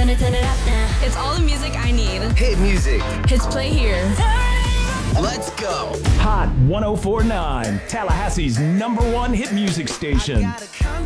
Gonna turn it up now. It's all the music I need. Hit music. Hits play here. Let's go. Hot 1049, Tallahassee's #1 hit music station.